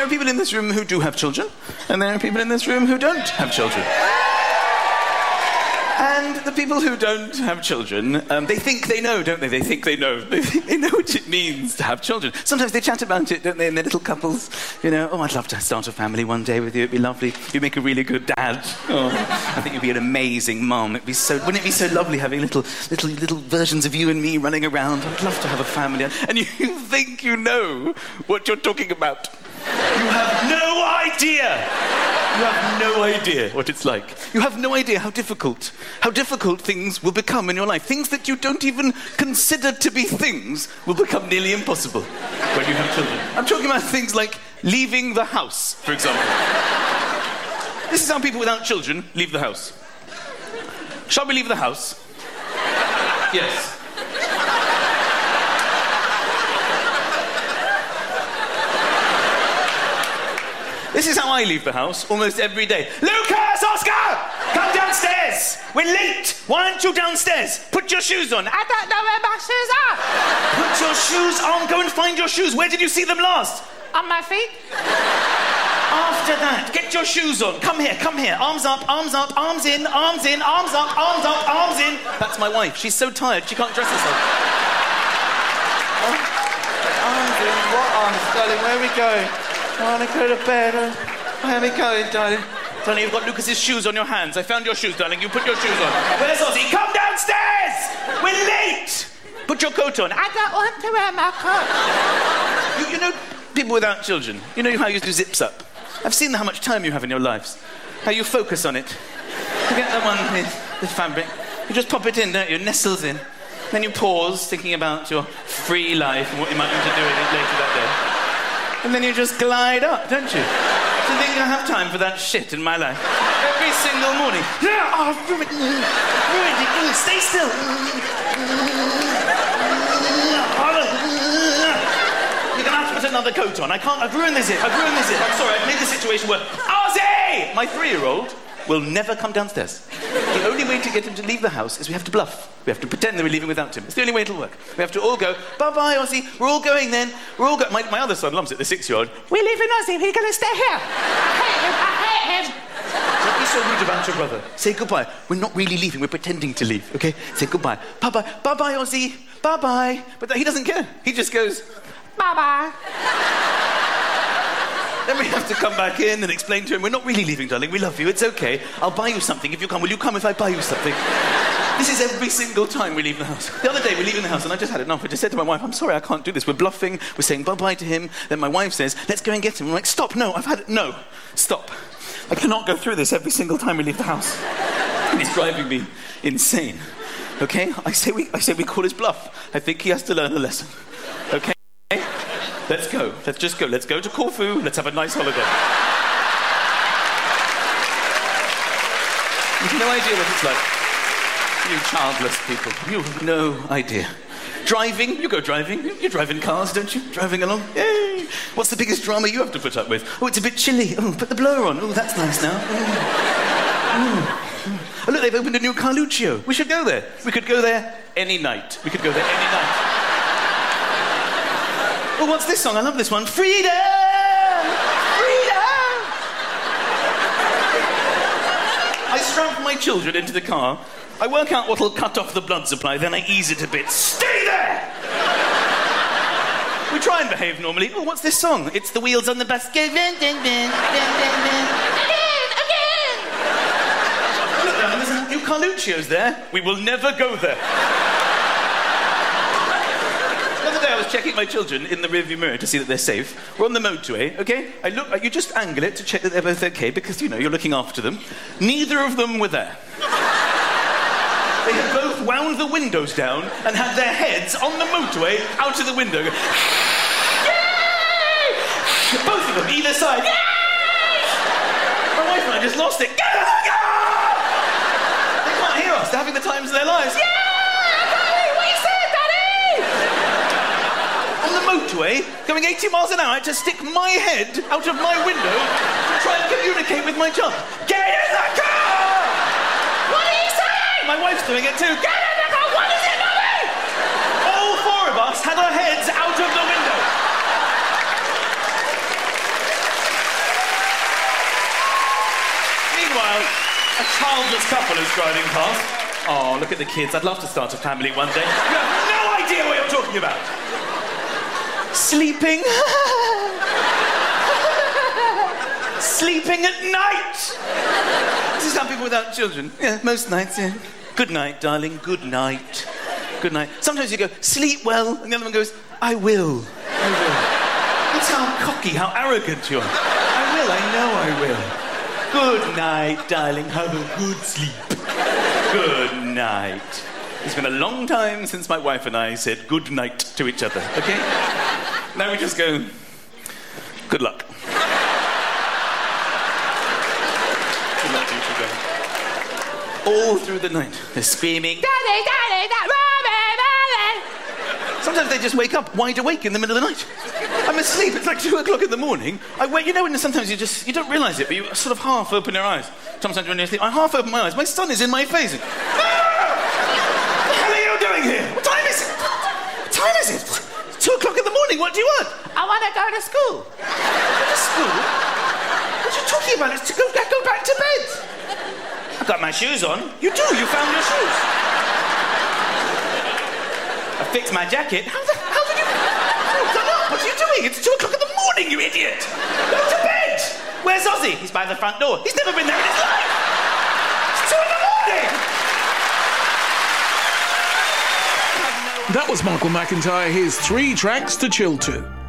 people in this room who do have children, and there are people in this room who don't have children. And the people who don't have children, they think they know, don't they? They think they know. They think they know what it means to have children. Sometimes they chat about it, don't they, in their little couples? You know, oh, I'd love to start a family one day with you. It'd be lovely. You'd make a really good dad. Oh, I think you'd be an amazing mum. Wouldn't it be so lovely having little versions of you and me running around? I'd love to have a family. And you think you know what you're talking about. You have no idea. You have no idea what it's like. You have no idea how difficult things will become in your life. Things that you don't even consider to be things will become nearly impossible when you have children. I'm talking about things like leaving the house, for example. This is how people without children leave the house. Shall we leave the house? Yes. This is how I leave the house almost every day. Lucas, Oscar, come downstairs. We're late. Why aren't you downstairs? Put your shoes on. I don't know where my shoes are. Put your shoes on. Go and find your shoes. Where did you see them last? On my feet. After that, get your shoes on. Come here. Arms up, arms in, arms up, arms in. That's my wife. She's so tired, she can't dress herself. Arms in, what arms, darling? Where are we going? I want to go to bed. Where are we going, darling? Darling, you've got Lucas's shoes on your hands. I found your shoes, darling. You put your shoes on. Where's Ozzy? Come downstairs! We're late! Put your coat on. I don't want to wear my coat. You know, people without children, you know how you do zips up? I've seen how much time you have in your lives. How you focus on it. You get the one with the fabric. You just pop it in, don't you? It nestles in. Then you pause, thinking about your free life and what you might want to do with it later that day. And then you just glide up, don't you? To think I have time for that shit in my life. Every single morning. Oh, ruined it. Stay still. You're going to have to put another coat on. I've ruined this. I'm sorry, I've made the situation worse. Ozzy! My 3-year-old will never come downstairs. The only way to get him to leave the house is we have to bluff. We have to pretend that we're leaving without him. It's the only way it'll work. We have to all go, bye-bye, Ozzy. We're all going then. We're all going. My other son loves it, the 6-year-old. We're leaving Ozzy. We're going to stay here. I hate him. Don't be so rude about your brother. Say goodbye. We're not really leaving. We're pretending to leave, okay? Say goodbye. Bye-bye. Bye-bye, Ozzy. Bye-bye. But he doesn't care. He just goes, bye-bye. Then we have to come back in and explain to him, we're not really leaving, darling. We love you. It's okay. I'll buy you something if you come. Will you come if I buy you something? This is every single time we leave the house. The other day, we're leaving the house, and I just had enough. I just said to my wife, I'm sorry, I can't do this. We're bluffing. We're saying bye-bye to him. Then my wife says, let's go and get him. I'm like, stop. No, No, stop. I cannot go through this every single time we leave the house. And it's driving me insane. Okay? I say we call his bluff. I think he has to learn a lesson. Okay? Let's go. Let's just go. Let's go to Corfu. Let's have a nice holiday. You've no idea what it's like. You childless people. You have no idea. Driving. You go driving. You drive in cars, don't you? Driving along. Yay! What's the biggest drama you have to put up with? Oh, it's a bit chilly. Oh, put the blower on. Oh, that's nice now. Oh, look, they've opened a new Carluccio. We should go there. We could go there any night. Oh, what's this song? I love this one. Freedom! Freedom! I strap my children into the car. I work out what'll cut off the blood supply, then I ease it a bit. Stay there! We try and behave normally. Oh, what's this song? It's the wheels on the bus go. Again! Look, there's a new Carluccio's there. We will never go there. I was checking my children in the rearview mirror to see that they're safe. We're on the motorway, okay? You just angle it to check that they're both okay because, you're looking after them. Neither of them were there. They had both wound the windows down and had their heads on the motorway out of the window. Yay! Both of them, either side. Yay! My wife and I just lost it. They can't hear us. They're having the times of their lives. Yeah! Daddy! What you said, Daddy? On the motorway, going 80 miles an hour, I had to stick my head out of my window to try and communicate with my child. Get in the car! What are you saying? My wife's doing it too. Get in the car! What is it, Mummy? All four of us had our heads out of the window. A childless couple is driving past. Oh, look at the kids. I'd love to start a family one day. You have no idea what you're talking about. Sleeping. Sleeping at night. This is how people without children. Yeah, most nights, yeah. Good night, darling. Good night. Good night. Sometimes you go, sleep well, and the other one goes, I will. I will. That's how cocky, how arrogant you are. I will, I know I will. Good night, darling. Have a good sleep. Good night. It's been a long time since my wife and I said good night to each other, okay? Now we just go, good luck. Good luck to you today. All through the night, they're screaming, Daddy, Daddy, Daddy. Sometimes they just wake up wide awake in the middle of the night. I'm asleep, it's like 2 o'clock in the morning. I wake, you know, when sometimes you don't realise it, but you sort of half open your eyes. Sometimes when you're asleep, I half open my eyes, my son is in my face. What the hell are you doing here? What time is it? What time is it? It's 2 o'clock in the morning, what do you want? I want to go to school. Go to school? What are you talking about? It's to go back to bed. I've got my shoes on. You do, you found your shoes. I fixed my jacket. How did you... Oh, get up. What are you doing? It's 2 o'clock in the morning, you idiot. Go to bed. Where's Ozzy? He's by the front door. He's never been there in his life. It's 2 in the morning. That was Michael McIntyre. Here's 3 tracks to chill to.